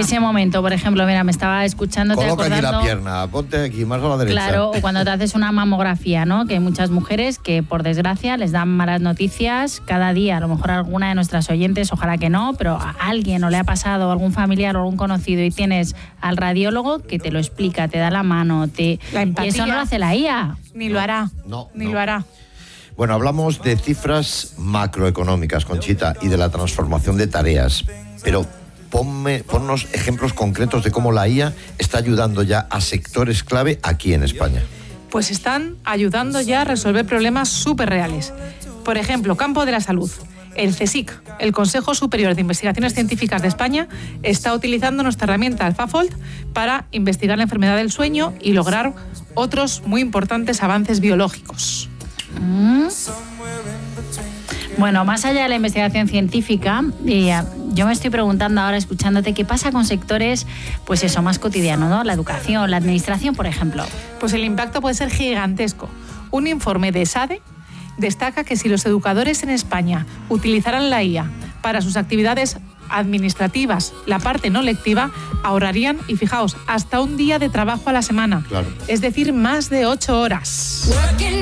ese momento, por ejemplo, mira, me estaba escuchando. Coloca aquí la pierna, ponte aquí, más a la derecha. Claro, o cuando te haces una mamografía, ¿no? Que hay muchas mujeres que, por desgracia, les dan malas noticias cada día. A lo mejor a alguna de nuestras oyentes, ojalá que no, pero a alguien o le ha pasado, algún familiar o algún conocido, y tienes al radiólogo que te lo explica, te da la mano, y eso no lo hace la IA. Ni lo hará. No. Lo hará. Bueno, hablamos de cifras macroeconómicas, Conchita, y de la transformación de tareas, pero ponnos ejemplos concretos de cómo la IA está ayudando ya a sectores clave aquí en España. Pues están ayudando ya a resolver problemas súper reales. Por ejemplo, campo de la salud. El CSIC, el Consejo Superior de Investigaciones Científicas de España, está utilizando nuestra herramienta AlphaFold para investigar la enfermedad del sueño y lograr otros muy importantes avances biológicos. Bueno, más allá de la investigación científica, yo me estoy preguntando ahora, escuchándote, ¿qué pasa con sectores, pues eso, más cotidianos, ¿no? La educación, la administración, por ejemplo. Pues el impacto puede ser gigantesco. Un informe de SADE destaca que si los educadores en España utilizaran la IA para sus actividades administrativas, la parte no lectiva, ahorrarían, y fijaos, hasta un día de trabajo a la semana. Claro. Es decir, más de 8 horas.